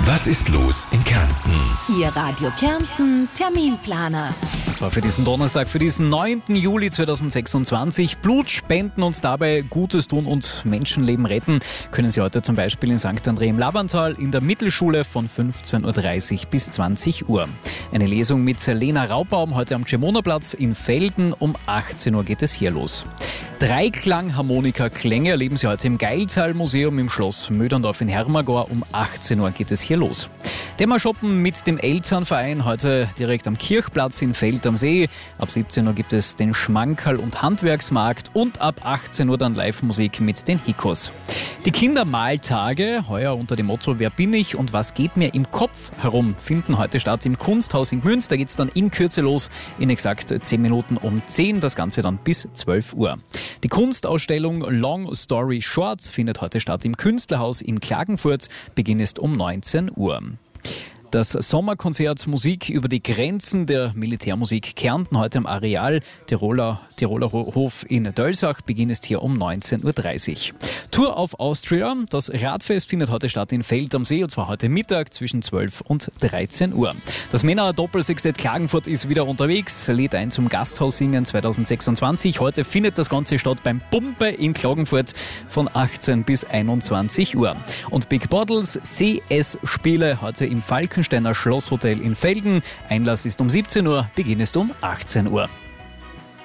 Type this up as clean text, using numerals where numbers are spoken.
Was ist los in Kärnten? Ihr Radio Kärnten Terminplaner. Das war für diesen Donnerstag, für diesen 9. Juli 2026. Blut spenden und dabei Gutes tun und Menschenleben retten können Sie heute zum Beispiel in St. André im Labantal in der Mittelschule von 15.30 Uhr bis 20 Uhr. Eine Lesung mit Lena Raubaum heute am Cemona-Platz in Velden. Um 18 Uhr geht es hier los. Dreiklangharmonika-Klänge erleben Sie heute im Geiltal-Museum im Schloss Möderndorf in Hermagor. Um 18 Uhr geht es hier los. Dämmershoppen mit dem Elternverein heute direkt am Kirchplatz in Veld am See. Ab 17 Uhr gibt es den Schmankerl- und Handwerksmarkt und ab 18 Uhr dann Live-Musik mit den Hikos. Die Kindermaltage, heuer unter dem Motto Wer bin ich und was geht mir im Kopf herum, finden heute statt im Kunsthaus in Gmünd. Da geht es dann in Kürze los, in exakt 10 Minuten um 10, das Ganze dann bis 12 Uhr. Die Kunstausstellung Long Story Short findet heute statt im Künstlerhaus in Klagenfurt. Beginn ist um 19 Uhr. Das Sommerkonzert Musik über die Grenzen der Militärmusik Kärnten heute am Areal Tiroler Hof in Dölsach. Beginn ist hier um 19.30 Uhr. Tour of Austria. Das Radfest findet heute statt in Veld am See und zwar heute Mittag zwischen 12 und 13 Uhr. Das Männer-Doppelsextett Klagenfurt ist wieder unterwegs, lädt ein zum Gasthaussingen 2026. Heute findet das Ganze statt beim Pumpe in Klagenfurt von 18 bis 21 Uhr. Und Big Bottles CS-Spiele heute im Falkensteiner Schlosshotel in Velden. Einlass ist um 17 Uhr, Beginn ist um 18 Uhr.